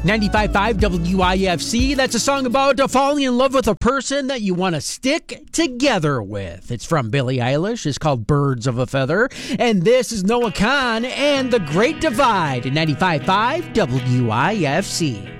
95.5 WIFC. That's a song about falling in love with a person that you want to stick together with. It's from Billie Eilish. It's called Birds of a Feather. And this is Noah Kahan and The Great Divide. 95.5 WIFC.